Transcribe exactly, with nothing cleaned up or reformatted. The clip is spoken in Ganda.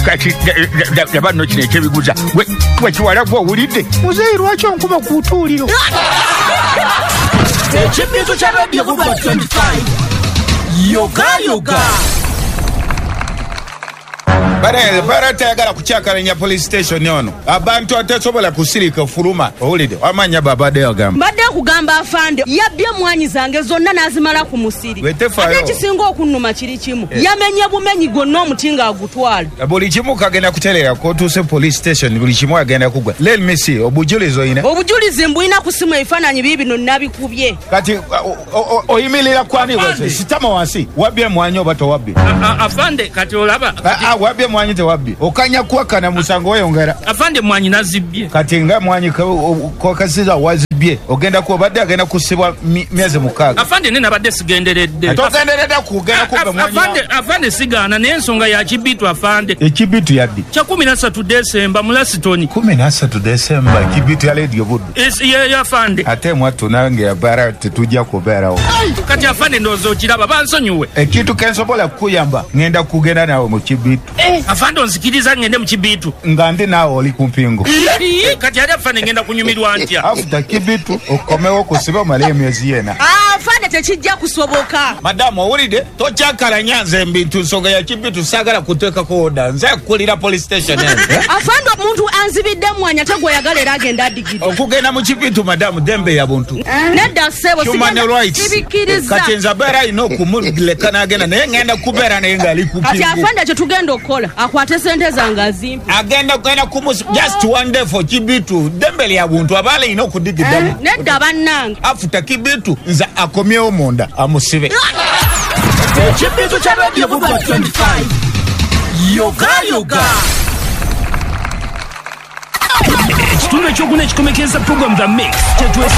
kati yabano kino ekyebiguza we kiwalagwa owulidde muzeeyi lwaki onkuba ku tuuliro ekibintu kya radio Vuga twenty-five yoga yoga Bare bare tayagala kuchakalanya police station yono abantu atasobola kusirika fuluma owulide wamanya babade yagamba badde kugamba afande yabbye mwanyi zange zonna nazimala ku musiri ate kisinga okunnuma kiri kimu yeah. Yamenye bumenyi gonna omutinga agutwala buli kimu kagenda kutelera ko tuse police station buli kimu agenda kugwa let me see obujulizo ina obujulizi mbuyina kusimu ebifaananyi bibino nabikubye kati oyimilira kwani wose sitama wansi wabbye mwanyi obato wabbye afande kati olaba wabbye mwanyi te wabbi okanya kwakana musango weyongera afande mwanyi nazibye kati nga mwanyi ko kasiza wazibye ogenda ko badde agenda kusibwa myezi mukaga afande nina badde sigenderedde atogenderedde kugenda ko mwanyi afande afande sigana n'ensonga ya kibitu afande ekibitu yaddi kya kumi na ssatu Desemba mulasitoni kumi na ssatu Desemba kibitu ya radio Buddu es ya ya afande ate mwatu nange ya bara tetujja kubeerawo kati afande ndozo kiraba bansonyiwe ekitu kensobola kuyamba ngenda kugenda nawe mu kibitu Eh, afande onzikiriza ngende mu kibitu nga ndi nawe oli ku mpingo kati ali afande ngenda kunyumirwa ntya afuta kibitu okomewo kusiba omala emyezi yena afande tekijja kusoboka madamu owulidde tokyakalanya nze mbintu nsonga ya kibitu saagala kuteekako oda nze kukulira police station afande omuntu anzibidde mwanya tegweyagala era agenda adigidde okugenda mu kibitu madamu dembe ya buntu nedda ssebo sibikiriza kati nze abeera alina okumuleka n'agenda naye ngenda kubeera naye ng'ali ku mpingo kati afande kye tugenda okukola akwate sente zange azimpe agenda kugenda kumus just one day for kibitu dembe lya buntu abaala alina okudigiddamu nedda bannange afuta kibitu nze akomyewo munda amusibe ekibintu kya radio Vuga twenty-five yoga yoga ekitundu ekyokuna ekikomekeza program The Mix